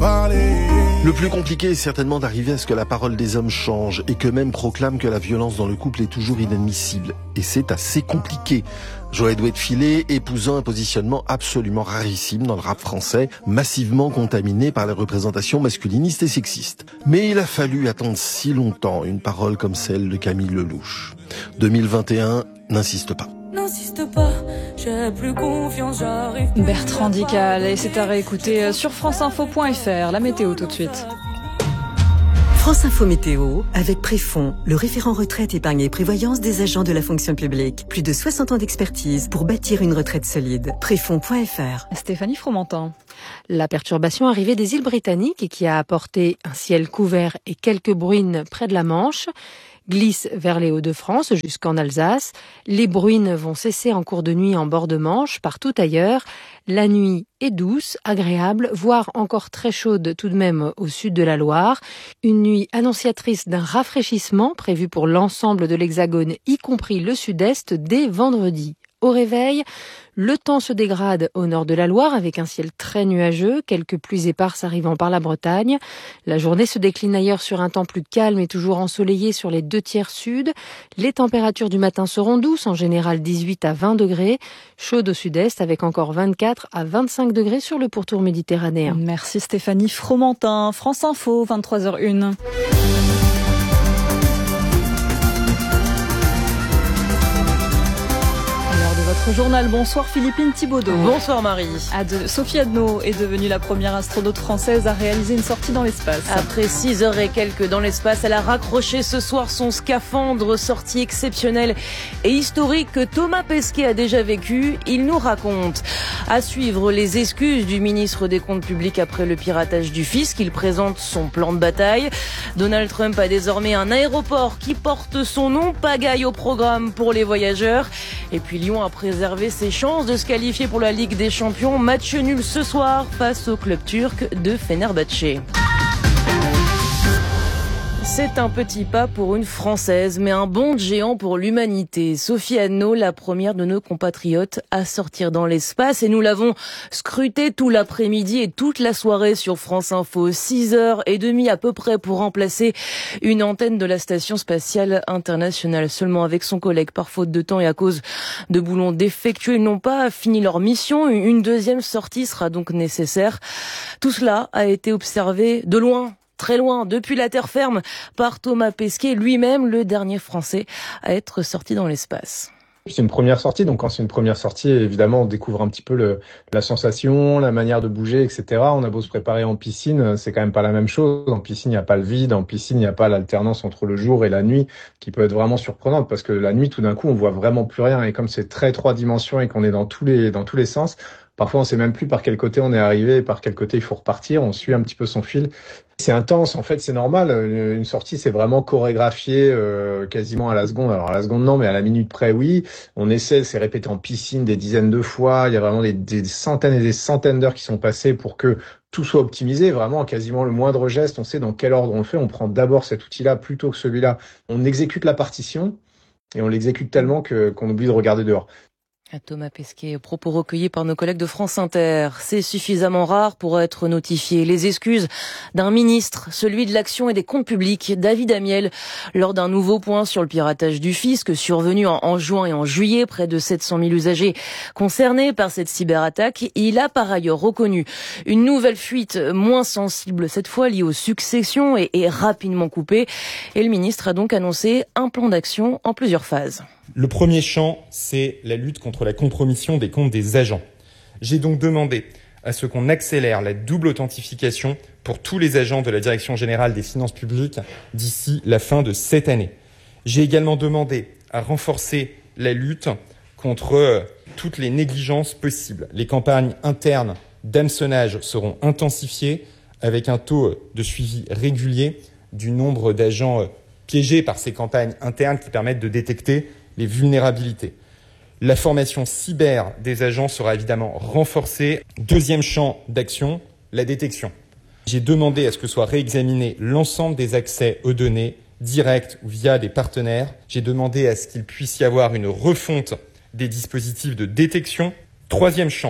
parler. Le plus compliqué est certainement d'arriver à ce que la parole des hommes change et qu'eux-mêmes proclament que la violence dans le couple est toujours inadmissible. Et c'est assez compliqué. Joël Douet-Filet épousant un positionnement absolument rarissime dans le rap français, massivement contaminé par les représentations masculinistes et sexistes. Mais il a fallu attendre si longtemps une parole comme celle de Camille Lelouch. 2021 n'insiste pas. N'insiste pas, j'ai plus confiance, j'arrive. Bertrand Dical, et c'est à réécouter sur franceinfo.fr. La météo tout de suite. France Info Météo, avec Préfond, le référent retraite, épargne et prévoyance des agents de la fonction publique. Plus de 60 ans d'expertise pour bâtir une retraite solide. Préfond.fr. Stéphanie Fromentin. La perturbation arrivée des îles Britanniques et qui a apporté un ciel couvert et quelques bruines près de la Manche glisse vers les Hauts-de-France jusqu'en Alsace. Les bruines vont cesser en cours de nuit en bord de Manche, partout ailleurs. La nuit est douce, agréable, voire encore très chaude tout de même au sud de la Loire. Une nuit annonciatrice d'un rafraîchissement prévu pour l'ensemble de l'Hexagone, y compris le sud-est, dès vendredi. Au réveil, le temps se dégrade au nord de la Loire avec un ciel très nuageux, quelques pluies éparses arrivant par la Bretagne. La journée se décline ailleurs sur un temps plus calme et toujours ensoleillé sur les 2/3 sud. Les températures du matin seront douces, en général 18 à 20 degrés. Chaudes au sud-est avec encore 24 à 25 degrés sur le pourtour méditerranéen. Merci Stéphanie Fromentin. France Info, 23h01. Votre journal. Bonsoir Philippine Thibaudot. Bonsoir Marie. Sophie Adno est devenue la première astronaute française à réaliser une sortie dans l'espace. Après 6 heures et quelques dans l'espace, elle a raccroché ce soir son scaphandre, sortie exceptionnelle et historique que Thomas Pesquet a déjà vécu. Il nous raconte. À suivre les excuses du ministre des Comptes publics après le piratage du fisc. Il présente son plan de bataille. Donald Trump a désormais un aéroport qui porte son nom. Pagaille au programme pour les voyageurs. Et puis Lyon a préservé ses chances de se qualifier pour la Ligue des Champions. Match nul ce soir face au club turc de Fenerbahçe. C'est un petit pas pour une Française, mais un bond de géant pour l'humanité. Sophie Adno, la première de nos compatriotes à sortir dans l'espace, et nous l'avons scrutée tout l'après-midi et toute la soirée sur France Info. 6h30 à peu près pour remplacer une antenne de la Station Spatiale Internationale. Seulement avec son collègue, par faute de temps et à cause de boulons défectueux, ils n'ont pas fini leur mission. Une deuxième sortie sera donc nécessaire. Tout cela a été observé de loin, très loin, depuis la terre ferme, par Thomas Pesquet, lui-même le dernier Français à être sorti dans l'espace. C'est une première sortie, donc quand c'est une première sortie, évidemment, on découvre un petit peu la sensation, la manière de bouger, etc. On a beau se préparer en piscine, c'est quand même pas la même chose. En piscine, il n'y a pas le vide, en piscine, il n'y a pas l'alternance entre le jour et la nuit, qui peut être vraiment surprenante, parce que la nuit, tout d'un coup, on voit vraiment plus rien, et comme c'est très 3 dimensions et qu'on est dans tous les sens, parfois on sait même plus par quel côté on est arrivé et par quel côté il faut repartir, on suit un petit peu son fil. C'est intense, en fait, c'est normal. Une sortie, c'est vraiment chorégraphié quasiment à la seconde. Alors à la seconde non, mais à la minute près, oui. On essaie, c'est répété en piscine des dizaines de fois. Il y a vraiment des centaines et des centaines d'heures qui sont passées pour que tout soit optimisé. Vraiment, quasiment le moindre geste, on sait dans quel ordre on le fait. On prend d'abord cet outil-là plutôt que celui-là. On exécute la partition et on l'exécute tellement qu'on oublie de regarder dehors. Thomas Pesquet, propos recueillis par nos collègues de France Inter. C'est suffisamment rare pour être notifié. Les excuses d'un ministre, celui de l'Action et des Comptes publics, David Amiel, lors d'un nouveau point sur le piratage du fisc survenu en juin et en juillet, près de 700 000 usagers concernés par cette cyberattaque. Il a par ailleurs reconnu une nouvelle fuite moins sensible, cette fois liée aux successions et rapidement coupée. Et le ministre a donc annoncé un plan d'action en plusieurs phases. Le premier champ, c'est la lutte contre la compromission des comptes des agents. J'ai donc demandé à ce qu'on accélère la double authentification pour tous les agents de la Direction générale des finances publiques d'ici la fin de cette année. J'ai également demandé à renforcer la lutte contre toutes les négligences possibles. Les campagnes internes d'hameçonnage seront intensifiées avec un taux de suivi régulier du nombre d'agents piégés par ces campagnes internes qui permettent de détecter les vulnérabilités. La formation cyber des agents sera évidemment renforcée. Deuxième champ d'action, la détection. J'ai demandé à ce que soit réexaminé l'ensemble des accès aux données, directs ou via des partenaires. J'ai demandé à ce qu'il puisse y avoir une refonte des dispositifs de détection. Troisième champ,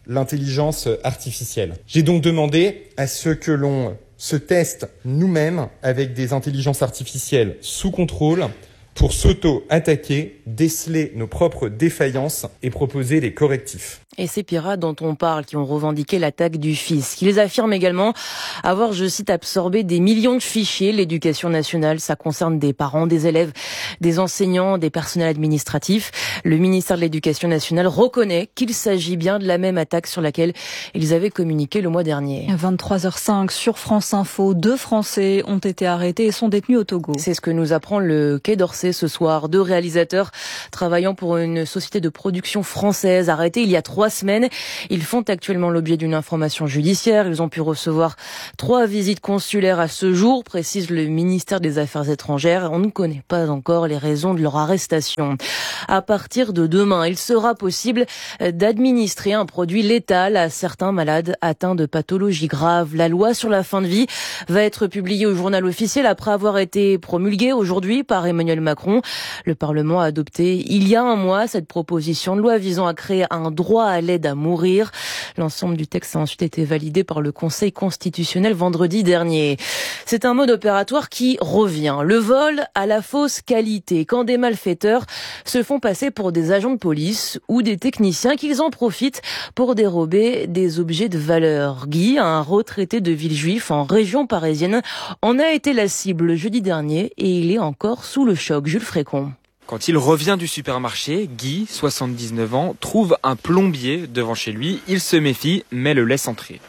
l'intelligence artificielle. J'ai donc demandé à ce que l'on se teste nous-mêmes avec des intelligences artificielles sous contrôle pour s'auto-attaquer, déceler nos propres défaillances et proposer des correctifs. Et ces pirates dont on parle, qui ont revendiqué l'attaque du fisc, ils affirment également avoir, je cite, absorbé des millions de fichiers. L'éducation nationale, ça concerne des parents, des élèves, des enseignants, des personnels administratifs. Le ministère de l'Éducation nationale reconnaît qu'il s'agit bien de la même attaque sur laquelle ils avaient communiqué le mois dernier. 23h05 sur France Info, 2 Français ont été arrêtés et sont détenus au Togo. C'est ce que nous apprend le Quai d'Orsay ce soir. 2 réalisateurs travaillant pour une société de production française arrêtés il y a 3 semaines. Ils font actuellement l'objet d'une information judiciaire. Ils ont pu recevoir 3 visites consulaires à ce jour, précise le ministère des Affaires étrangères. On ne connaît pas encore les raisons de leur arrestation. À partir de demain, il sera possible d'administrer un produit létal à certains malades atteints de pathologies graves. La loi sur la fin de vie va être publiée au journal officiel après avoir été promulguée aujourd'hui par Emmanuel Macron. Le Parlement a adopté il y a un mois cette proposition de loi visant à créer un droit à l'aide à mourir. L'ensemble du texte a ensuite été validé par le Conseil constitutionnel vendredi dernier. C'est un mode opératoire qui revient. Le vol à la fausse qualité. Quand des malfaiteurs se font passer pour des agents de police ou des techniciens, qu'ils en profitent pour dérober des objets de valeur. Guy, un retraité de Villejuif en région parisienne, en a été la cible jeudi dernier et il est encore sous le choc. Jules Frécon. Quand il revient du supermarché, Guy, 79 ans, trouve un plombier devant chez lui. Il se méfie, mais le laisse entrer.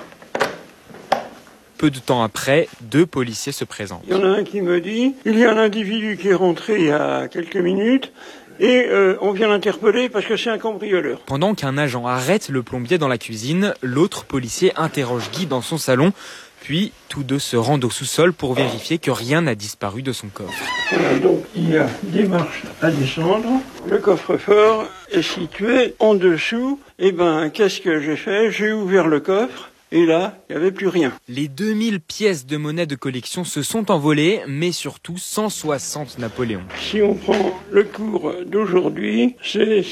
Peu de temps après, 2 policiers se présentent. Il y en a un qui me dit, il y a un individu qui est rentré il y a quelques minutes et on vient l'interpeller parce que c'est un cambrioleur. Pendant qu'un agent arrête le plombier dans la cuisine, l'autre policier interroge Guy dans son salon. Puis, tous 2 se rendent au sous-sol pour vérifier que rien n'a disparu de son coffre. Voilà, donc il y a des marches à descendre. Le coffre-fort est situé en dessous. Qu'est-ce que j'ai fait? J'ai ouvert le coffre. Et là, il n'y avait plus rien. Les 2000 pièces de monnaie de collection se sont envolées, mais surtout 160 Napoléons. Si on prend le cours d'aujourd'hui, c'est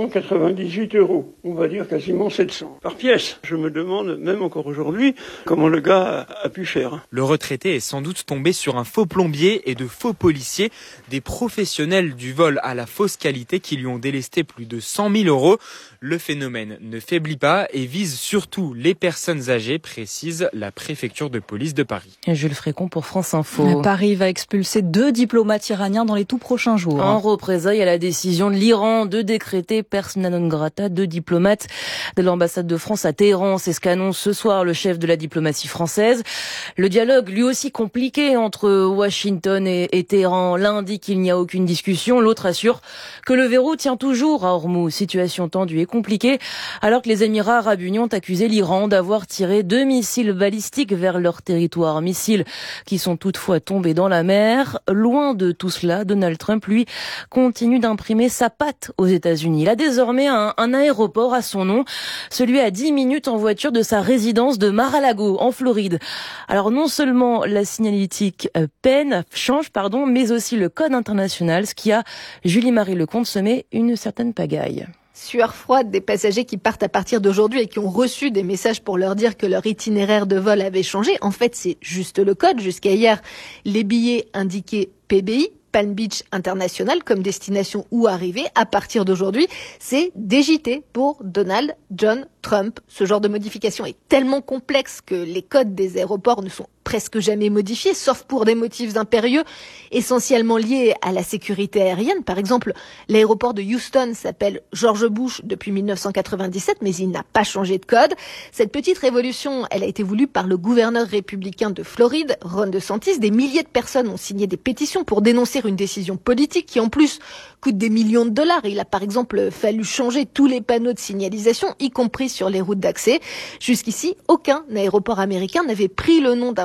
698 €. On va dire quasiment 700 par pièce. Je me demande, même encore aujourd'hui, comment le gars a pu faire. Le retraité est sans doute tombé sur un faux plombier et de faux policiers, des professionnels du vol à la fausse qualité qui lui ont délesté plus de 100 000 €. Le phénomène ne faiblit pas et vise surtout les personnes âgées, précise la préfecture de police de Paris. Jules Frécon pour France Info. Paris va expulser 2 diplomates iraniens dans les tout prochains jours. En représailles à la décision de l'Iran de décréter persona non grata 2 diplomates de l'ambassade de France à Téhéran. C'est ce qu'annonce ce soir le chef de la diplomatie française. Le dialogue, lui aussi compliqué entre Washington et Téhéran. L'un dit qu'il n'y a aucune discussion, l'autre assure que le verrou tient toujours à Hormuz. Situation tendue et compliquée, alors que les Émirats arabes unis ont accusé l'Iran d'avoir tiré 2 missiles balistiques vers leur territoire. Missiles qui sont toutefois tombés dans la mer. Loin de tout cela, Donald Trump, lui, continue d'imprimer sa patte aux États-Unis. Il a désormais un aéroport à son nom, celui à 10 minutes en voiture de sa résidence de Mar-a-Lago, en Floride. Alors non seulement la signalétique change, mais aussi le code international, ce qui a, Julie-Marie Lecomte, semé une certaine pagaille. Sueur froide des passagers qui partent à partir d'aujourd'hui et qui ont reçu des messages pour leur dire que leur itinéraire de vol avait changé. En fait, c'est juste le code. Jusqu'à hier, les billets indiquaient PBI, Palm Beach International, comme destination ou arrivée. À partir d'aujourd'hui, c'est DJT pour Donald John Trump. Ce genre de modification est tellement complexe que les codes des aéroports ne sont presque jamais modifiés, sauf pour des motifs impérieux, essentiellement liés à la sécurité aérienne. Par exemple, l'aéroport de Houston s'appelle George Bush depuis 1997, mais il n'a pas changé de code. Cette petite révolution, elle a été voulue par le gouverneur républicain de Floride, Ron DeSantis. Des milliers de personnes ont signé des pétitions pour dénoncer une décision politique qui, en plus, coûte des millions de dollars. Il a par exemple fallu changer tous les panneaux de signalisation, y compris sur les routes d'accès. Jusqu'ici, aucun aéroport américain n'avait pris le nom d'un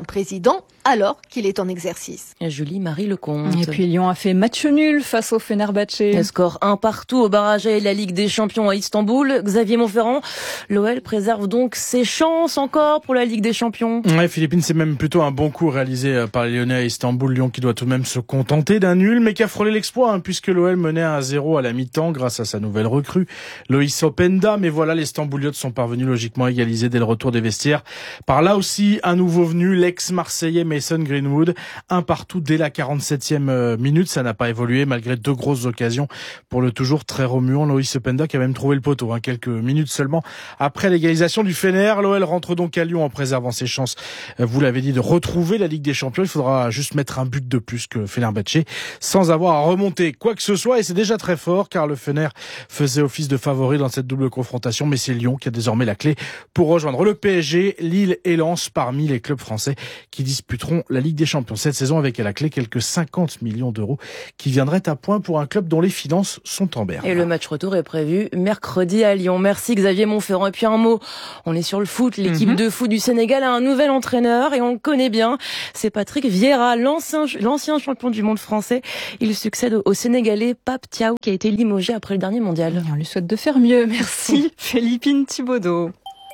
président alors qu'il est en exercice. Julie-Marie Lecomte. Et puis Lyon a fait match nul face au Fenerbahçe. Le score 1-1 au barrage de la Ligue des Champions à Istanbul. Xavier Montferrand, l'OL préserve donc ses chances encore pour la Ligue des Champions. Ouais, Philippine, c'est même plutôt un bon coup réalisé par les Lyonnais à Istanbul. Lyon qui doit tout de même se contenter d'un nul, mais qui a frôlé l'exploit, puisque l'OL menait 1-0 à la mi-temps grâce à sa nouvelle recrue, Loïs Openda. Mais voilà, les Stambouliotes sont parvenus logiquement à égaliser dès le retour des vestiaires. Par là aussi, un nouveau venu, l'ex-Marseillais Mason Greenwood. 1-1 dès la 47e minute. Ça n'a pas évolué malgré 2 grosses occasions pour le toujours très remuant Loïs Openda qui a même trouvé le poteau, quelques minutes seulement après l'égalisation du Fener. L'OL rentre donc à Lyon en préservant ses chances, vous l'avez dit, de retrouver la Ligue des Champions. Il faudra juste mettre un but de plus que Fenerbahçe sans avoir à remonter quoi que ce soit, et c'est déjà très fort car le Fener faisait office de favori dans cette double confrontation, mais c'est Lyon qui a désormais la clé pour rejoindre le PSG, Lille et Lens parmi les clubs français qui disputeront la Ligue des Champions cette saison, avec à la clé quelques 50 millions d'euros qui viendraient à point pour un club dont les finances sont en berne. Et le match retour est prévu mercredi à Lyon. Merci Xavier Montferrand. Et puis un mot, on est sur le foot. L'équipe de foot du Sénégal a un nouvel entraîneur et on le connaît bien. C'est Patrick Vieira, l'ancien champion du monde français. Il succède au Sénégalais Pape Thiaw qui a été limogé après le dernier mondial. On lui souhaite de faire mieux. Merci Philippine Thibaudot.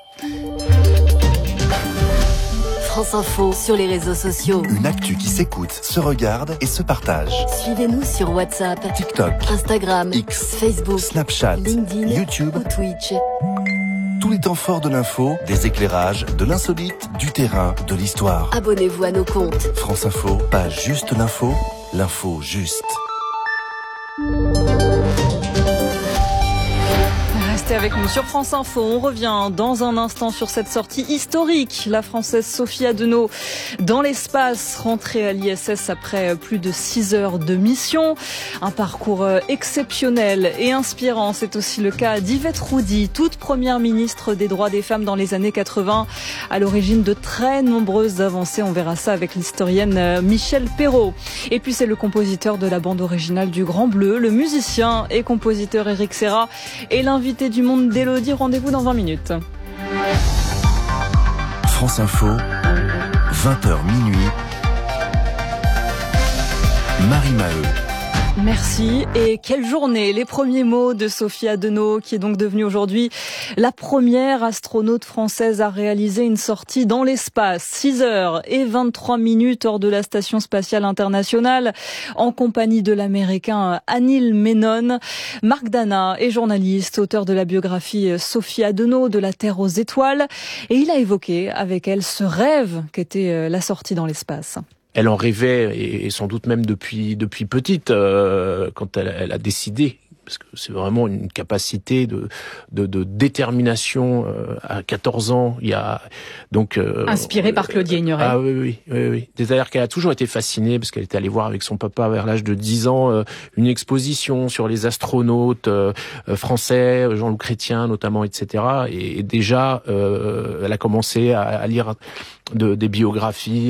France Info sur les réseaux sociaux. Une actu qui s'écoute, se regarde et se partage. Suivez-nous sur WhatsApp, TikTok, Instagram, X, Facebook, Snapchat, LinkedIn, YouTube ou Twitch. Tous les temps forts de l'info, des éclairages, de l'insolite, du terrain, de l'histoire. Abonnez-vous à nos comptes. France Info, pas juste l'info, l'info juste. Restez avec nous sur France Info. On revient dans un instant sur cette sortie historique. La Française Sophie Adenau dans l'espace, rentrée à l'ISS après plus de 6 heures de mission. Un parcours exceptionnel et inspirant. C'est aussi le cas d'Yvette Roudy, toute première ministre des droits des femmes dans les années 80, à l'origine de très nombreuses avancées. On verra ça avec l'historienne Michèle Perrault. Et puis c'est le compositeur de la bande originale du Grand Bleu, le musicien et compositeur Éric Serra et l'invité du Monde d'Élodie. Rendez-vous dans 20 minutes. France Info, 20h minuit. Marie Maheu. Merci. Et quelle journée! Les premiers mots de Sophie Adenau, qui est donc devenue aujourd'hui la première astronaute française à réaliser une sortie dans l'espace. 6h23 hors de la Station Spatiale Internationale, en compagnie de l'Américain Anil Menon. Marc Dana est journaliste, auteur de la biographie Sophie Adenau, de la Terre aux étoiles. Et il a évoqué avec elle ce rêve qu'était la sortie dans l'espace. Elle en rêvait, et sans doute même depuis petite, quand elle a décidé, parce que c'est vraiment une capacité de détermination à 14 ans. Il y a donc inspirée par Claudie Ignoret. Ah oui. C'est-à-dire qu'elle a toujours été fascinée, parce qu'elle était allée voir avec son papa vers l'âge de 10 ans une exposition sur les astronautes français, Jean-Loup Chrétien notamment, etc. Et déjà, elle a commencé à lire des biographies,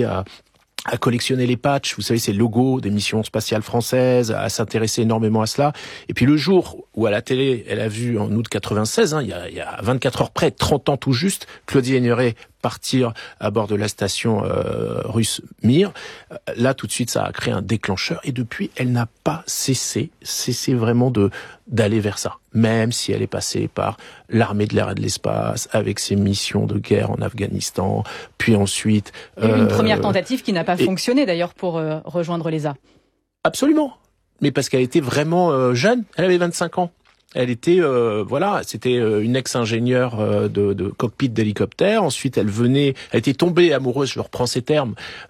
à collectionner les patchs, vous savez, ces logos des missions spatiales françaises, à s'intéresser énormément à cela. Et puis le jour où à la télé, elle a vu en août 96, il y a 24 heures près, 30 ans tout juste, Claudie Ignoret partir à bord de la station russe Mir. Là, tout de suite, ça a créé un déclencheur. Et depuis, elle n'a pas cessé vraiment d'aller vers ça. Même si elle est passée par l'armée de l'air et de l'espace, avec ses missions de guerre en Afghanistan, puis ensuite... une première tentative qui n'a pas fonctionné d'ailleurs pour rejoindre l'ESA. Absolument. Mais parce qu'elle était vraiment jeune. Elle avait 25 ans. Elle était, c'était une ex-ingénieure de cockpit d'hélicoptère. Ensuite, elle était tombée amoureuse, je reprends ces termes,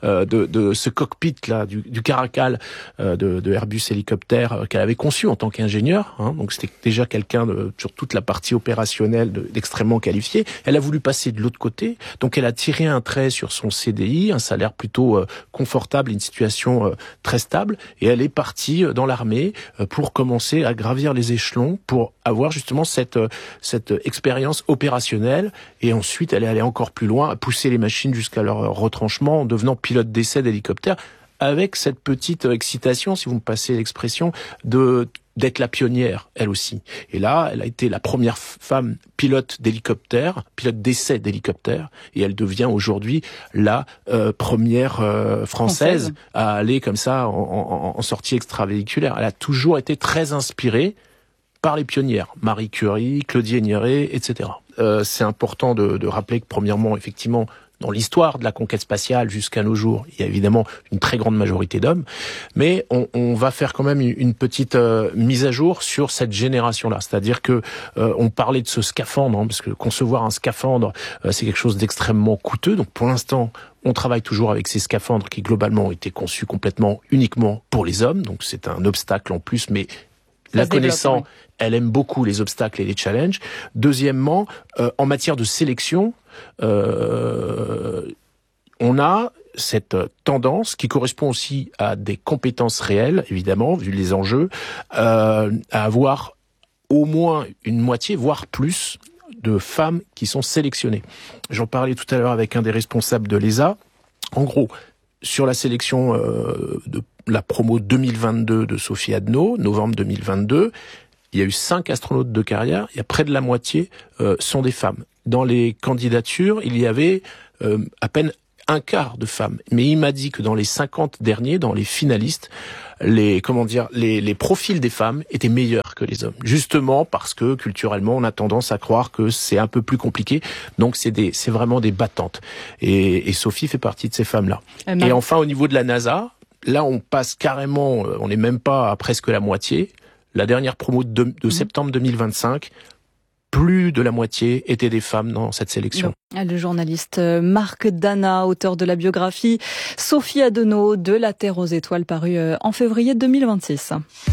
de ce cockpit là, du Caracal de Airbus hélicoptère qu'elle avait conçu en tant qu'ingénieure. Donc c'était déjà quelqu'un sur toute la partie opérationnelle d'extrêmement qualifié. Elle a voulu passer de l'autre côté, donc elle a tiré un trait sur son CDI, un salaire plutôt confortable, une situation très stable, et elle est partie dans l'armée pour commencer à gravir les échelons, pour avoir justement cette expérience opérationnelle, et ensuite elle est allée encore plus loin, à pousser les machines jusqu'à leur retranchement en devenant pilote d'essai d'hélicoptère, avec cette petite excitation, si vous me passez l'expression, de d'être la pionnière, elle aussi. Et là, elle a été la première femme pilote d'essai d'hélicoptère, et elle devient aujourd'hui la première française à aller comme ça en sortie extravéhiculaire. Elle a toujours été très inspirée par les pionnières, Marie Curie, Claudie Aigneret, etc. C'est important de rappeler que premièrement, effectivement, dans l'histoire de la conquête spatiale jusqu'à nos jours, il y a évidemment une très grande majorité d'hommes, mais on va faire quand même une petite mise à jour sur cette génération-là. C'est-à-dire que on parlait de ce scaphandre, parce que concevoir un scaphandre, c'est quelque chose d'extrêmement coûteux. Donc pour l'instant, on travaille toujours avec ces scaphandres qui globalement ont été conçus uniquement pour les hommes. Donc c'est un obstacle en plus, mais la connaissant, elle aime beaucoup les obstacles et les challenges. Deuxièmement, en matière de sélection, on a cette tendance qui correspond aussi à des compétences réelles, évidemment, vu les enjeux, à avoir au moins une moitié, voire plus, de femmes qui sont sélectionnées. J'en parlais tout à l'heure avec un des responsables de l'ESA. En gros, sur la sélection de la promo 2022 de Sophie Adno, novembre 2022, il y a eu 5 astronautes de carrière, il y a près de la moitié sont des femmes. Dans les candidatures, il y avait à peine un quart de femmes. Mais il m'a dit que dans les 50 derniers, dans les finalistes, les profils des femmes étaient meilleurs que les hommes. Justement parce que culturellement, on a tendance à croire que c'est un peu plus compliqué. Donc c'est vraiment des battantes. Et Sophie fait partie de ces femmes-là. Et enfin, au niveau de la NASA, là, on passe carrément, on n'est même pas à presque la moitié. La dernière promo de septembre 2025, plus de la moitié étaient des femmes dans cette sélection. Le journaliste Marc Dana, auteur de la biographie Sophie Adeno de la Terre aux étoiles, parue en février 2026.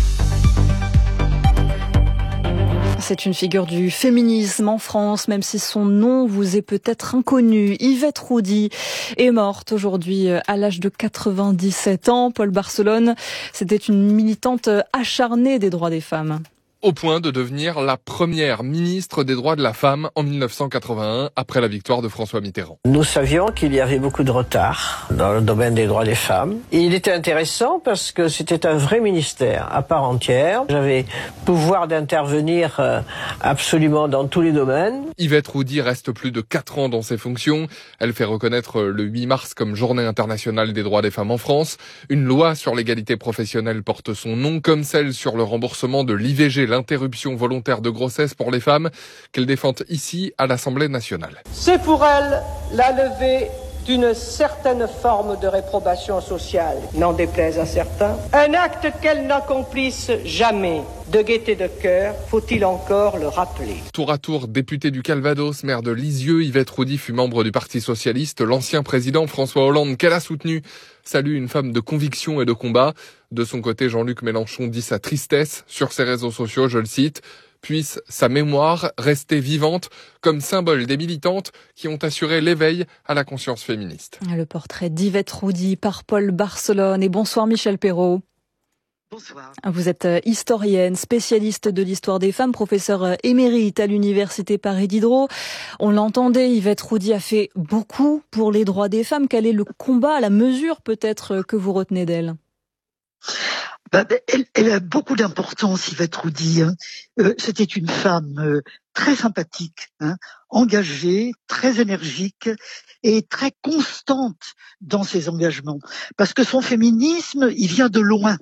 C'est une figure du féminisme en France, même si son nom vous est peut-être inconnu. Yvette Roudy est morte aujourd'hui à l'âge de 97 ans. Paul Barcelone, c'était une militante acharnée des droits des femmes. Au point de devenir la première ministre des droits de la femme en 1981, après la victoire de François Mitterrand. Nous savions qu'il y avait beaucoup de retard dans le domaine des droits des femmes. Et il était intéressant parce que c'était un vrai ministère à part entière. J'avais pouvoir d'intervenir absolument dans tous les domaines. Yvette Roudy reste plus de 4 ans dans ses fonctions. Elle fait reconnaître le 8 mars comme Journée internationale des droits des femmes en France. Une loi sur l'égalité professionnelle porte son nom, comme celle sur le remboursement de l'IVG, l'interruption volontaire de grossesse pour les femmes, qu'elle défend ici à l'Assemblée nationale. C'est pour elle la levée d'une certaine forme de réprobation sociale, n'en déplaise à certains. Un acte qu'elle n'accomplisse jamais. De gaieté de cœur, faut-il encore le rappeler. Tour à tour, députée du Calvados, maire de Lisieux, Yvette Roudy fut membre du Parti socialiste. L'ancien président François Hollande, qu'elle a soutenu, salue une femme de conviction et de combat. De son côté, Jean-Luc Mélenchon dit sa tristesse sur ses réseaux sociaux, je le cite. Puisse sa mémoire rester vivante comme symbole des militantes qui ont assuré l'éveil à la conscience féministe. Le portrait d'Yvette Roudy par Paul Barcelone. Et bonsoir Michel Perrault. Bonsoir. Vous êtes historienne, spécialiste de l'histoire des femmes, professeure émérite à l'université Paris Diderot. On l'entendait, Yvette Roudy a fait beaucoup pour les droits des femmes. Quel est le combat, la mesure peut-être que vous retenez d'elle ? Elle a beaucoup d'importance, Yvette Roudy. C'était une femme très sympathique, engagée, très énergique et très constante dans ses engagements. Parce que son féminisme, il vient de loin.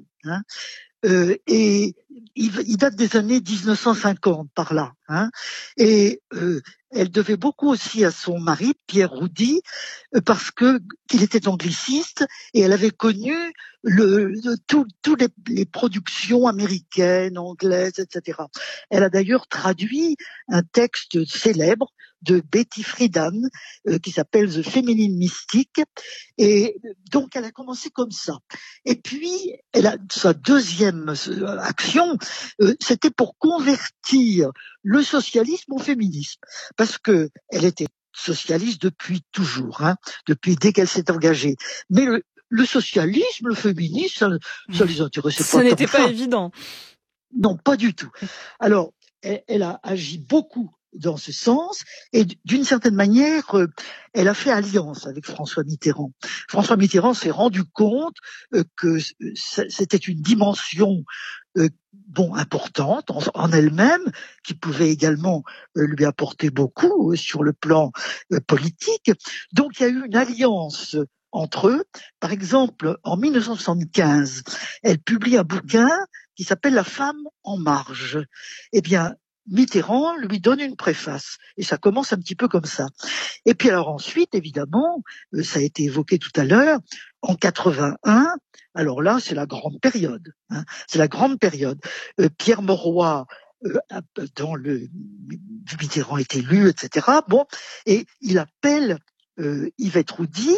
Et il date des années 1950 par là. Et elle devait beaucoup aussi à son mari, Pierre Roudy, parce qu'il était angliciste et elle avait connu toutes les productions américaines, anglaises, etc. Elle a d'ailleurs traduit un texte célèbre de Betty Friedan qui s'appelle The Feminine Mystique, et donc elle a commencé comme ça. Et puis sa deuxième action, c'était pour convertir le socialisme au féminisme, parce que elle était socialiste depuis toujours, depuis dès qu'elle s'est engagée. Mais le socialisme, le féminisme, ça les intéressait pas. Ça n'était pas évident. Non, pas du tout. Alors, elle a agi beaucoup dans ce sens, et d'une certaine manière, elle a fait alliance avec François Mitterrand. François Mitterrand s'est rendu compte que c'était une dimension importante en elle-même, qui pouvait également lui apporter beaucoup sur le plan politique. Donc il y a eu une alliance entre eux. Par exemple, en 1975, elle publie un bouquin qui s'appelle La femme en marge. Eh bien, Mitterrand lui donne une préface, et ça commence un petit peu comme ça. Et puis alors ensuite, évidemment, ça a été évoqué tout à l'heure, en 81, alors là, c'est la grande période. C'est la grande période. Pierre Mauroy, dans le Mitterrand est élu, etc. Bon, et il appelle Yvette Roudy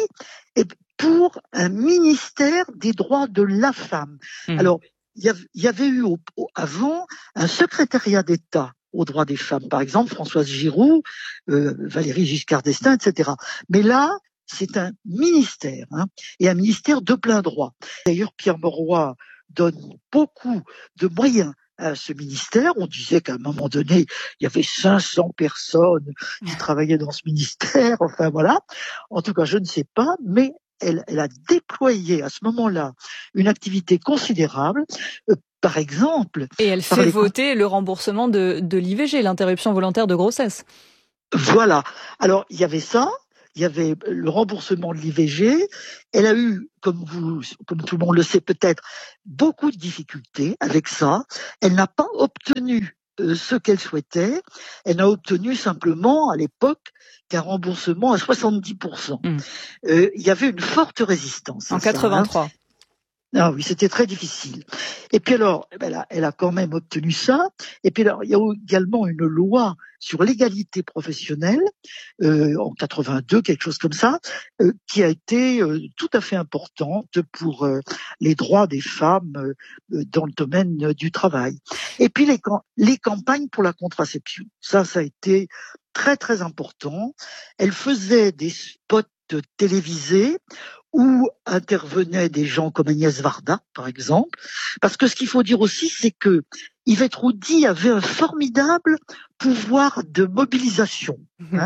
pour un ministère des droits de la femme. Alors, il y avait eu avant un secrétariat d'État aux droits des femmes, par exemple Françoise Giroud, Valéry Giscard d'Estaing, etc. Mais là, c'est un ministère, et un ministère de plein droit. D'ailleurs, Pierre Mauroy donne beaucoup de moyens à ce ministère. On disait qu'à un moment donné, il y avait 500 personnes qui travaillaient dans ce ministère. Enfin voilà. En tout cas, je ne sais pas, mais elle a déployé à ce moment-là une activité considérable. Par exemple... Et elle fait voter le remboursement de l'IVG, l'interruption volontaire de grossesse. Voilà. Alors, il y avait ça. Il y avait le remboursement de l'IVG. Elle a eu, comme tout le monde le sait peut-être, beaucoup de difficultés avec ça. Elle n'a pas obtenu ce qu'elle souhaitait. Elle n'a obtenu simplement, à l'époque, qu'un remboursement à 70%. Il y avait une forte résistance. En 83. Ah oui, c'était très difficile. Et puis alors, elle a quand même obtenu ça. Et puis alors, il y a également une loi sur l'égalité professionnelle en 82, quelque chose comme ça, qui a été tout à fait importante pour les droits des femmes dans le domaine du travail. Et puis les campagnes pour la contraception, ça a été très très important. Elle faisait des spots télévisés où intervenaient des gens comme Agnès Varda, par exemple. Parce que ce qu'il faut dire aussi, c'est que Yvette Roudy avait un formidable pouvoir de mobilisation.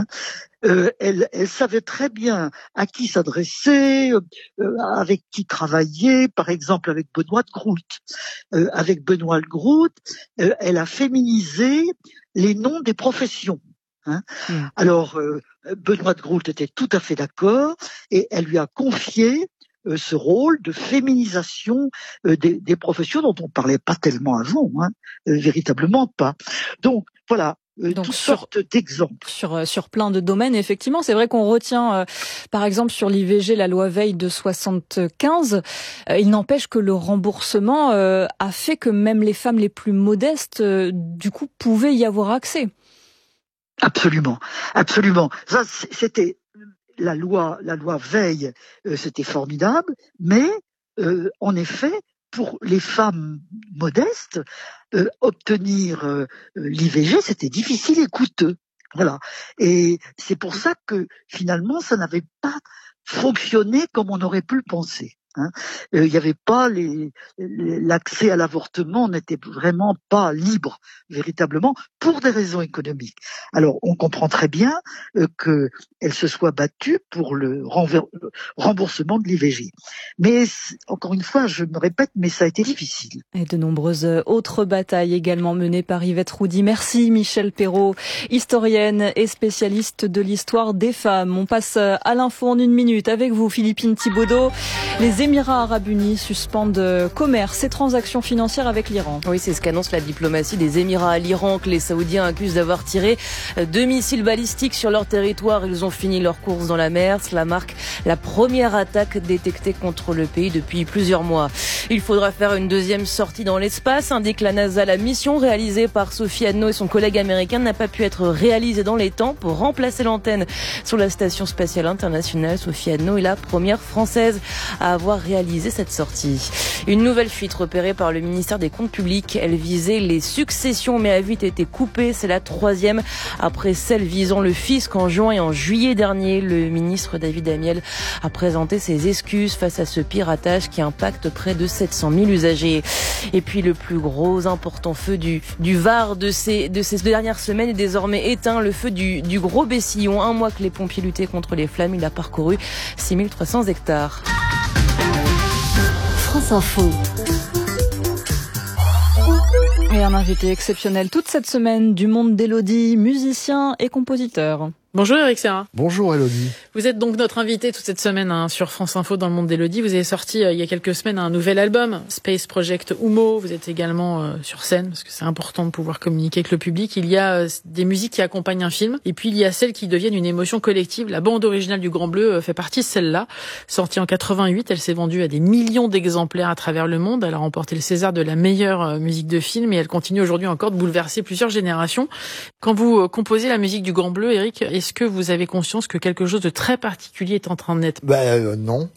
Elle savait très bien à qui s'adresser, avec qui travailler, par exemple avec Benoît de Groot. Avec Benoît de Groot, elle a féminisé les noms des professions. Alors, Benoît de Groot était tout à fait d'accord et elle lui a confié ce rôle de féminisation des professions dont on parlait pas tellement avant, véritablement pas. Donc, voilà. Toutes sortes d'exemples. Sur plein de domaines, effectivement. C'est vrai qu'on retient, par exemple, sur l'IVG, la loi Veil de 75. Il n'empêche que le remboursement a fait que même les femmes les plus modestes, du coup, pouvaient y avoir accès. Absolument, absolument. Ça, c'était la loi Veil, c'était formidable, mais en effet, pour les femmes modestes, obtenir l'IVG, c'était difficile et coûteux. Voilà. Et c'est pour ça que finalement, ça n'avait pas fonctionné comme on aurait pu le penser. Il n'y avait pas l'accès à l'avortement n'était vraiment pas libre véritablement pour des raisons économiques. Alors on comprend très bien qu'elle se soit battue pour le remboursement de l'IVG. Mais encore une fois, je me répète, mais ça a été difficile. Et de nombreuses autres batailles également menées par Yvette Roudy. Merci Michel Perrault, historienne et spécialiste de l'histoire des femmes. On passe à l'info en 1 minute avec vous, Philippine Thibaudot. Les Émirats arabes unis suspendent commerce et transactions financières avec l'Iran. Oui, c'est ce qu'annonce la diplomatie des Émirats à l'Iran, que les Saoudiens accusent d'avoir tiré 2 missiles balistiques sur leur territoire. Ils ont fini leur course dans la mer. Cela marque la première attaque détectée contre le pays depuis plusieurs mois. Il faudra faire une deuxième sortie dans l'espace, indique la NASA. La mission réalisée par Sophie Adno et son collègue américain n'a pas pu être réalisée dans les temps pour remplacer l'antenne sur la station spatiale internationale. Sophie Adno est la première française à avoir réalisé cette sortie. Une nouvelle fuite repérée par le ministère des Comptes publics. Elle visait les successions mais a vite été coupée. C'est la 3e après celle visant le fisc en juin et en juillet dernier. Le ministre David Amiel a présenté ses excuses face à ce piratage qui impacte près de 700 000 usagers. Et puis le plus gros important feu du Var de ces dernières semaines est désormais éteint, le feu du Gros Bessillon. Un mois que les pompiers luttaient contre les flammes, il a parcouru 6300 hectares. France Info. Et un invité exceptionnel toute cette semaine du monde d'Élodie, musicien et compositeur. Bonjour Eric Serra. Bonjour Élodie. Vous êtes donc notre invité toute cette semaine sur France Info dans le monde d'Élodie. Vous avez sorti il y a quelques semaines un nouvel album, Space Project Humo. Vous êtes également sur scène parce que c'est important de pouvoir communiquer avec le public. Il y a des musiques qui accompagnent un film et puis il y a celles qui deviennent une émotion collective. La bande originale du Grand Bleu fait partie de celle-là. Sortie en 88, elle s'est vendue à des millions d'exemplaires à travers le monde. Elle a remporté le César de la meilleure musique de film et elle continue aujourd'hui encore de bouleverser plusieurs générations. Quand vous composez la musique du Grand Bleu, Eric, est-ce que vous avez conscience que quelque chose de très particulier est en train de naître ? Non.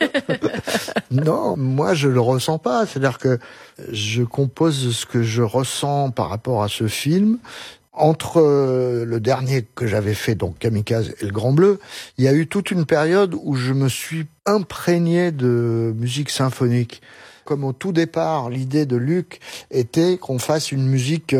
Non, moi je le ressens pas. C'est-à-dire que je compose ce que je ressens par rapport à ce film. Entre le dernier que j'avais fait, donc Kamikaze, et le Grand Bleu, il y a eu toute une période où je me suis imprégné de musique symphonique. Comme au tout départ, l'idée de Luc était qu'on fasse une musique,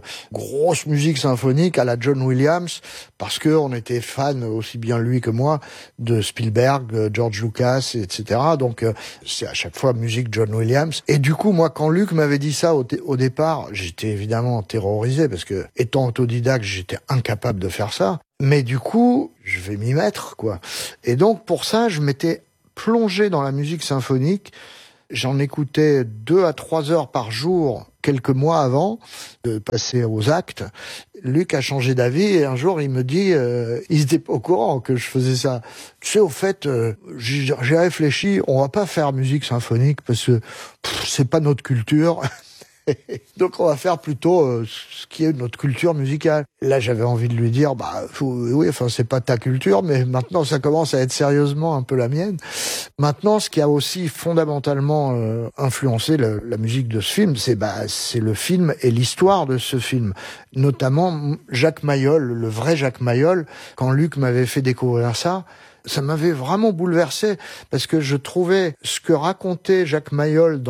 grosse musique symphonique à la John Williams, parce que on était fan, aussi bien lui que moi, de Spielberg, George Lucas, etc. Donc c'est à chaque fois musique John Williams. Et du coup, moi, quand Luc m'avait dit ça au départ, j'étais évidemment terrorisé, parce que étant autodidacte, j'étais incapable de faire ça. Mais du coup, je vais m'y mettre, quoi. Et donc pour ça, je m'étais plongé dans la musique symphonique. J'en écoutais 2 à 3 heures par jour quelques mois avant de passer aux actes. Luc a changé d'avis et un jour il me dit, il n'était pas au courant que je faisais ça. Tu sais, au fait, j'ai réfléchi, on va pas faire musique symphonique parce que c'est pas notre culture. Donc on va faire plutôt ce qui est notre culture musicale. Là j'avais envie de lui dire oui, enfin c'est pas ta culture, mais maintenant ça commence à être sérieusement un peu la mienne. Maintenant, ce qui a aussi fondamentalement influencé la musique de ce film, c'est le film et l'histoire de ce film. Notamment Jacques Mayol, le vrai Jacques Mayol. Quand Luc m'avait fait découvrir ça m'avait vraiment bouleversé, parce que je trouvais ce que racontait Jacques Mayol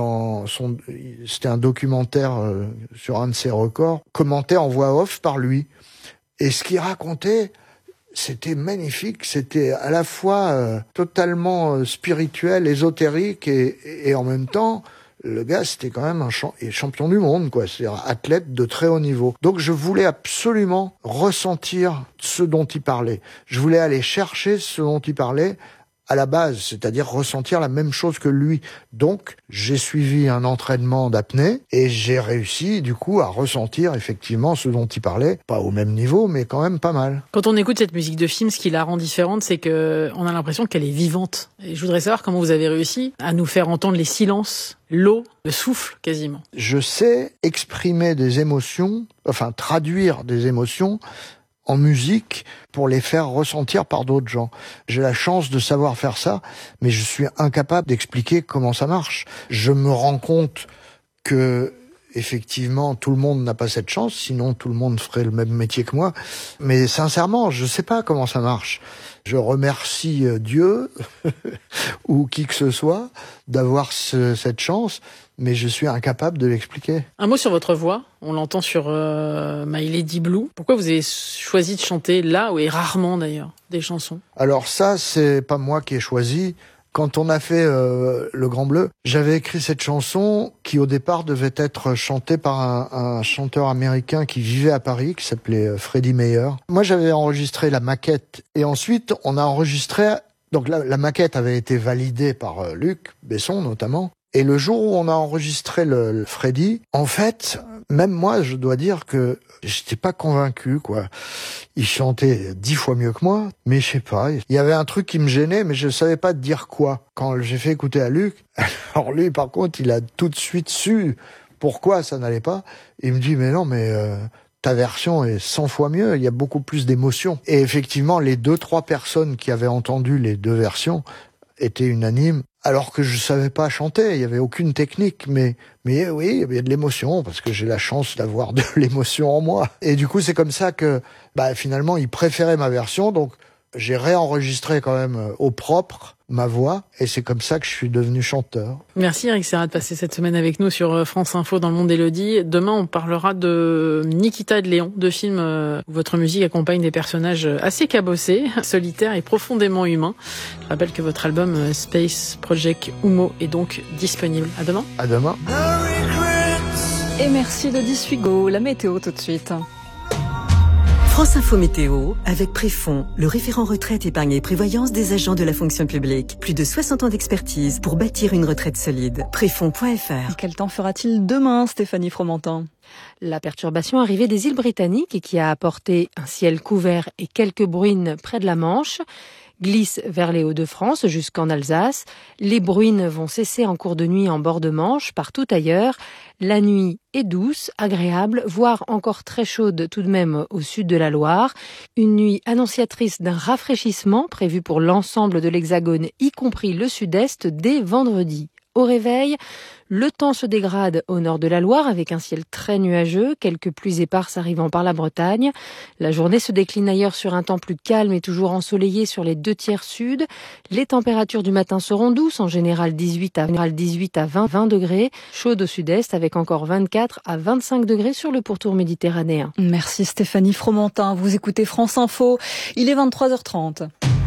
c'était un documentaire sur un de ses records, commenté en voix off par lui. Et ce qu'il racontait, c'était magnifique, c'était à la fois totalement spirituel, ésotérique, et en même temps, le gars, c'était quand même un champion du monde, quoi. C'est-à-dire athlète de très haut niveau. Donc, je voulais absolument ressentir ce dont il parlait. Je voulais aller chercher ce dont il parlait à la base, c'est-à-dire ressentir la même chose que lui. Donc, j'ai suivi un entraînement d'apnée et j'ai réussi, du coup, à ressentir effectivement ce dont il parlait. Pas au même niveau, mais quand même pas mal. Quand on écoute cette musique de film, ce qui la rend différente, c'est que on a l'impression qu'elle est vivante. Et je voudrais savoir comment vous avez réussi à nous faire entendre les silences, l'eau, le souffle, quasiment. Je sais exprimer des émotions, enfin traduire des émotions en musique pour les faire ressentir par d'autres gens. J'ai la chance de savoir faire ça, mais je suis incapable d'expliquer comment ça marche. Je me rends compte que, effectivement, tout le monde n'a pas cette chance, sinon tout le monde ferait le même métier que moi. Mais sincèrement, je sais pas comment ça marche. Je remercie Dieu ou qui que ce soit d'avoir cette chance, mais je suis incapable de l'expliquer. Un mot sur votre voix. On l'entend sur My Lady Blue. Pourquoi vous avez choisi de chanter là, et rarement d'ailleurs, des chansons ? Alors ça, c'est pas moi qui ai choisi. Quand on a fait Le Grand Bleu, j'avais écrit cette chanson qui au départ devait être chantée par un chanteur américain qui vivait à Paris, qui s'appelait Freddie Mayer. Moi, j'avais enregistré la maquette et ensuite on a enregistré... Donc la maquette avait été validée par Luc Besson notamment. Et le jour où on a enregistré le Freddy, en fait, même moi, je dois dire que j'étais pas convaincu, quoi. Il chantait 10 fois mieux que moi, mais je sais pas. Il y avait un truc qui me gênait, mais je savais pas dire quoi. Quand j'ai fait écouter à Luc, alors lui, par contre, il a tout de suite su pourquoi ça n'allait pas. Il me dit, mais non, ta version est 100 fois mieux, il y a beaucoup plus d'émotions. Et effectivement, les 2-3 personnes qui avaient entendu les deux versions étaient unanimes, alors que je savais pas chanter, il y avait aucune technique, mais oui, il y a de l'émotion, parce que j'ai la chance d'avoir de l'émotion en moi. Et du coup, c'est comme ça que, finalement, ils préféraient ma version, donc j'ai réenregistré quand même au propre ma voix, et c'est comme ça que je suis devenu chanteur. Merci Eric Serra de passer cette semaine avec nous sur France Info dans le monde d'Élodie. Demain, on parlera de Nikita et de Léon, deux films où votre musique accompagne des personnages assez cabossés, solitaires et profondément humains. Je rappelle que votre album Space Project Humo est donc disponible. À demain. À demain. Et merci de Dissuigo, la météo tout de suite. France Info Météo, avec Préfond, le référent retraite, épargne et prévoyance des agents de la fonction publique. Plus de 60 ans d'expertise pour bâtir une retraite solide. Préfond.fr. Quel temps fera-t-il demain, Stéphanie Fromentin? La perturbation arrivée des îles Britanniques et qui a apporté un ciel couvert et quelques bruines près de la Manche glisse vers les Hauts-de-France jusqu'en Alsace. Les bruines vont cesser en cours de nuit en bord de Manche. Partout ailleurs, la nuit est douce, agréable, voire encore très chaude tout de même au sud de la Loire. Une nuit annonciatrice d'un rafraîchissement prévu pour l'ensemble de l'Hexagone, y compris le sud-est, dès vendredi. Au réveil, le temps se dégrade au nord de la Loire avec un ciel très nuageux, quelques pluies éparses arrivant par la Bretagne. La journée se décline ailleurs sur un temps plus calme et toujours ensoleillé sur les 2/3 sud. Les températures du matin seront douces, en général 18 à 20 degrés, chaudes au sud-est avec encore 24 à 25 degrés sur le pourtour méditerranéen. Merci Stéphanie Fromentin. Vous écoutez France Info. Il est 23h30.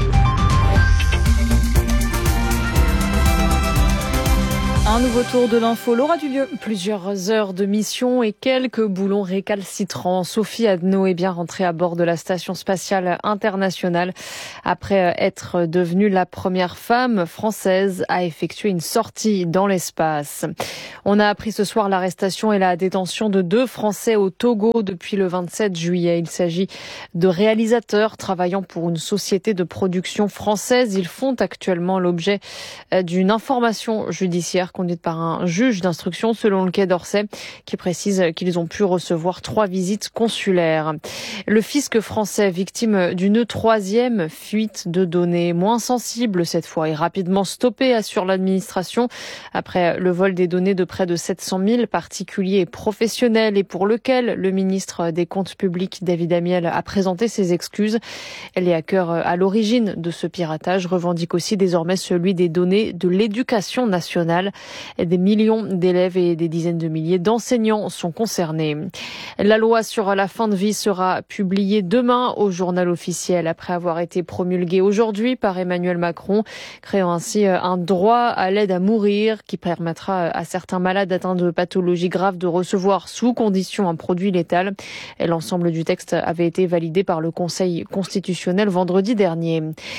Un nouveau tour de l'info, Laura Dulieu. Plusieurs heures de mission et quelques boulons récalcitrants. Sophie Adno est bien rentrée à bord de la Station spatiale internationale après être devenue la première femme française à effectuer une sortie dans l'espace. On a appris ce soir l'arrestation et la détention de 2 Français au Togo depuis le 27 juillet. Il s'agit de réalisateurs travaillant pour une société de production française. Ils font actuellement l'objet d'une information judiciaire conduite par un juge d'instruction selon le Quai d'Orsay qui précise qu'ils ont pu recevoir 3 visites consulaires. Le fisc français, victime d'une 3e fuite de données moins sensibles cette fois, est rapidement stoppé, assure l'administration, après le vol des données de près de 700 000 particuliers et professionnels et pour lequel le ministre des Comptes publics David Amiel a présenté ses excuses. Les hackers à l'origine de ce piratage revendiquent aussi désormais celui des données de l'éducation nationale. Des millions d'élèves et des dizaines de milliers d'enseignants sont concernés. La loi sur la fin de vie sera publiée demain au journal officiel après avoir été promulguée aujourd'hui par Emmanuel Macron, créant ainsi un droit à l'aide à mourir qui permettra à certains malades atteints de pathologies graves de recevoir sous condition un produit létal. L'ensemble du texte avait été validé par le Conseil constitutionnel vendredi dernier.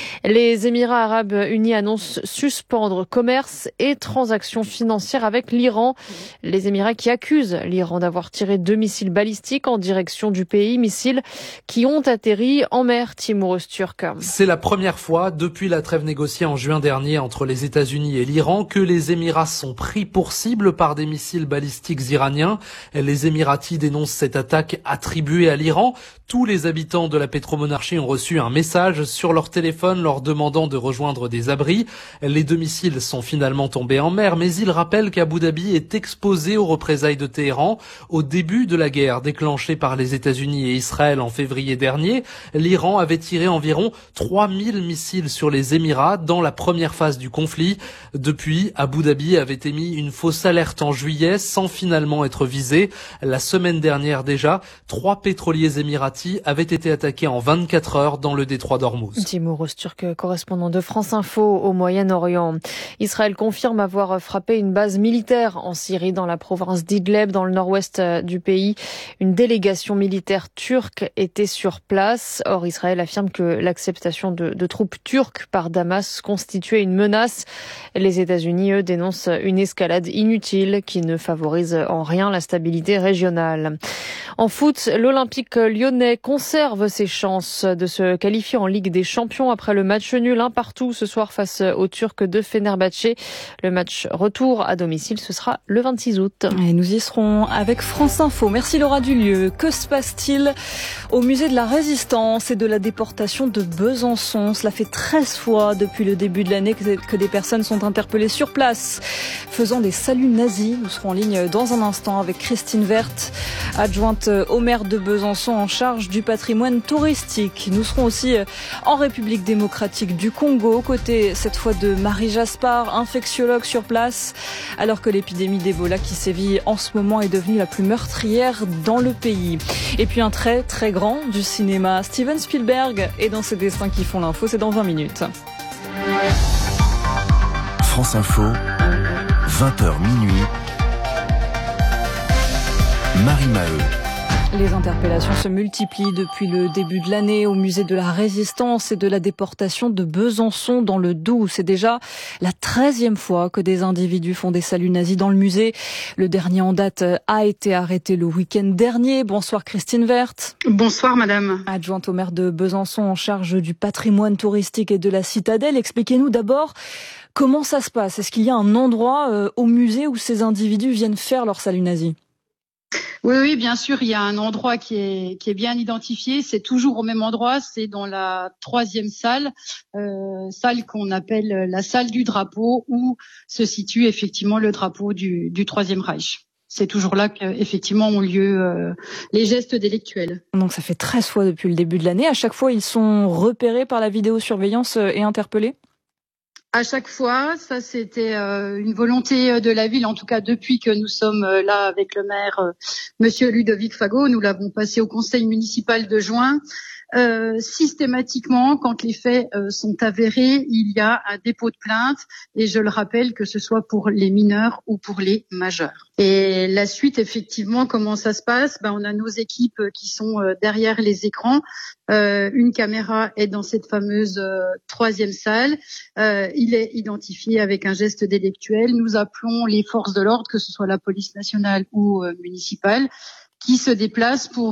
Les Émirats arabes unis annoncent suspendre commerce et transactions financières avec l'Iran. Les Émirats qui accusent l'Iran d'avoir tiré 2 missiles balistiques en direction du pays, missiles qui ont atterri en mer. Timur Öztürk. C'est la première fois depuis la trêve négociée en juin dernier entre les États-Unis et l'Iran que les Émirats sont pris pour cible par des missiles balistiques iraniens. Les Émiratis dénoncent cette attaque attribuée à l'Iran. Tous les habitants de la pétromonarchie ont reçu un message sur leur téléphone leur demandant de rejoindre des abris. Les 2 missiles sont finalement tombés en mer, mais il rappelle qu'Abu Dhabi est exposé aux représailles de Téhéran. Au début de la guerre déclenchée par les États-Unis et Israël en février dernier, l'Iran avait tiré environ 3000 missiles sur les Émirats dans la première phase du conflit. Depuis, Abu Dhabi avait émis une fausse alerte en juillet sans finalement être visé. La semaine dernière déjà, 3 pétroliers émiratis avaient été attaqués en 24 heures dans le détroit d'Ormuz. Timur Öztürk, correspondant de France Info au Moyen-Orient. Israël confirme avoir frappé une base militaire en Syrie dans la province d'Idleb, dans le nord-ouest du pays. Une délégation militaire turque était sur place. Or, Israël affirme que l'acceptation de troupes turques par Damas constituait une menace. Les États-Unis, eux, dénoncent une escalade inutile qui ne favorise en rien la stabilité régionale. En foot, l'Olympique lyonnais conserve ses chances de se qualifier en Ligue des Champions après le match nul 1-1 ce soir face aux Turcs de Fenerbahçe. Le match retour retour à domicile, ce sera le 26 août. Et nous y serons avec France Info. Merci Laura Dulieu. Que se passe-t-il au musée de la Résistance et de la déportation de Besançon? Cela fait 13 fois depuis le début de l'année que des personnes sont interpellées sur place, faisant des saluts nazis. Nous serons en ligne dans un instant avec Christine Werth, adjointe au maire de Besançon en charge du patrimoine touristique. Nous serons aussi en République démocratique du Congo, aux côtés cette fois de Marie Jaspard, infectiologue sur place, alors que l'épidémie d'Ebola qui sévit en ce moment est devenue la plus meurtrière dans le pays. Et puis un très très grand du cinéma, Steven Spielberg, est dans ses destins qui font l'info, c'est dans 20 minutes. France Info, 20h minuit, Marie Maheu. Les interpellations se multiplient depuis le début de l'année au musée de la Résistance et de la déportation de Besançon dans le Doubs. C'est déjà la 13e fois que des individus font des saluts nazis dans le musée. Le dernier en date a été arrêté le week-end dernier. Bonsoir Christine Werth. Bonsoir madame. Adjointe au maire de Besançon en charge du patrimoine touristique et de la citadelle. Expliquez-nous d'abord comment ça se passe. Est-ce qu'il y a un endroit au musée où ces individus viennent faire leur salut nazi ? Oui, bien sûr, il y a un endroit qui est bien identifié. C'est toujours au même endroit, c'est dans la 3e salle, salle qu'on appelle la salle du drapeau, où se situe effectivement le drapeau du 3e Reich. C'est toujours là qu'effectivement ont lieu les gestes délictuels. Donc ça fait 13 fois depuis le début de l'année. À chaque fois, ils sont repérés par la vidéosurveillance et interpellés ? À chaque fois, ça c'était une volonté de la ville, en tout cas depuis que nous sommes là avec le maire, Monsieur Ludovic Fagot, nous l'avons passé au conseil municipal de juin. Systématiquement, quand les faits sont avérés, il y a un dépôt de plainte, et je le rappelle que ce soit pour les mineurs ou pour les majeurs. Et la suite, effectivement, comment ça se passe ? On a nos équipes qui sont derrière les écrans. Une caméra est dans cette fameuse 3e salle. Il est identifié avec un geste délictuel. Nous appelons les forces de l'ordre, que ce soit la police nationale ou municipale, qui se déplacent pour